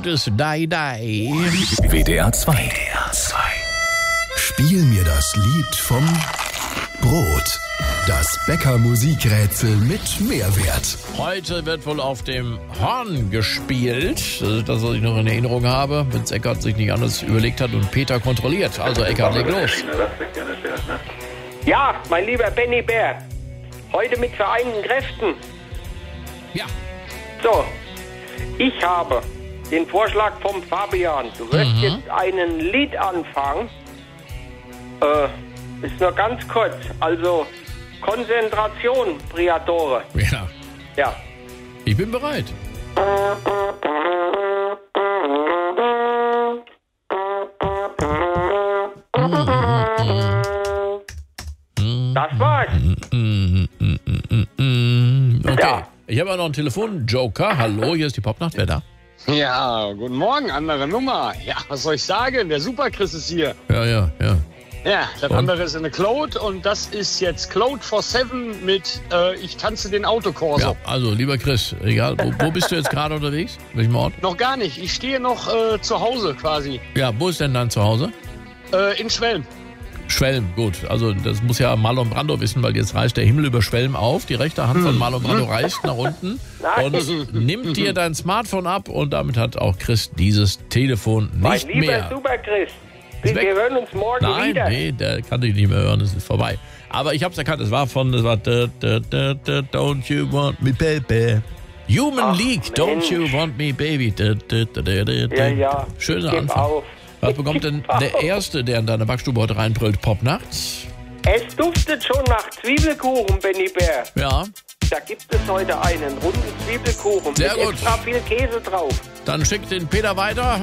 Gutes Dai Dai. WDR 2. Spiel mir das Lied vom Brot. Das Bäcker-Musikrätsel mit Mehrwert. Heute wird wohl auf dem Horn gespielt. Das ist das, was ich noch in Erinnerung habe, wenn Eckart sich nicht anders überlegt hat und Peter kontrolliert. Also Eckart, leg los. Ja, mein lieber Benny Bär. Heute mit vereinten Kräften. Ja. So, ich habe den Vorschlag vom Fabian. Du wirst jetzt einen Lied anfangen. Ist nur ganz kurz. Also Konzentration, Priatore. Ja. Ja. Ich bin bereit. Das war's. Okay. Ja. Ich habe auch noch einen Telefon-Joker. Hallo, hier ist die Popnacht. Wer da? Ja, guten Morgen, andere Nummer. Ja, was soll ich sagen? Der Superchris ist hier. Ja. Ja, das andere ist eine Claude und das ist jetzt Claude for 7 mit Ich tanze den Autokorso. Ja, also lieber Chris, egal, wo bist du jetzt gerade unterwegs? Welchem Ort? Noch gar nicht, ich stehe noch zu Hause quasi. Ja, wo ist denn dein Zuhause? In Schwelm. Schwelm, gut. Also das muss ja Marlon Brando wissen, weil jetzt reißt der Himmel über Schwelm auf. Die rechte Hand von Marlon Brando reißt nach unten und nimmt dir dein Smartphone ab und damit hat auch Chris dieses Telefon nicht Mein lieber mehr. Superchris. Ist weg. Wir hören uns morgen wieder. Nee, der kann dich nicht mehr hören, es ist vorbei. Aber ich hab's erkannt, es war Don't You Want Me Baby. Human League, Don't You Want Me Baby. Ja. Schöner Gib Anfang. auf. Was bekommt denn der Erste, der in deine Backstube heute reinbrüllt? Popnachts? Es duftet schon nach Zwiebelkuchen, Benny Bär. Ja, Da gibt es heute einen runden Zwiebelkuchen Sehr mit gut. extra viel Käse drauf. dann schick den Peter weiter.